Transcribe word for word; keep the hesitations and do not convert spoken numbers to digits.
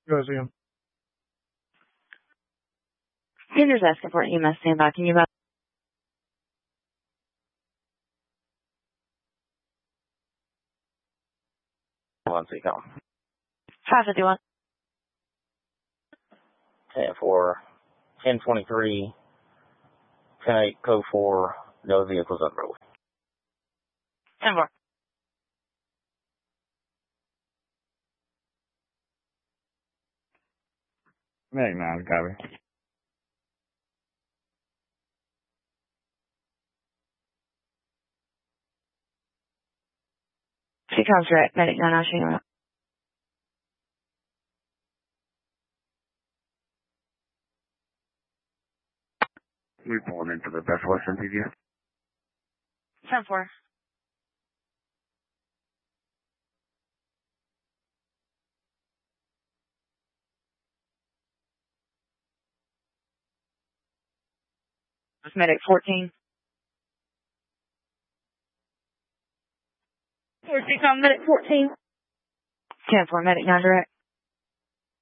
Go see him. Sanders asking for E M S standby. Can you about one C com. five fifty-one? ten four, ten twenty-three, ten eight, code four, no vehicles on road. ten four. Medic nine, copy. She comes direct. Medic nine, I'll shoot him up. We pulling into the Best Western P D. ten four. Medic fourteen. fourteen, medic fourteen. ten four, medic nine direct.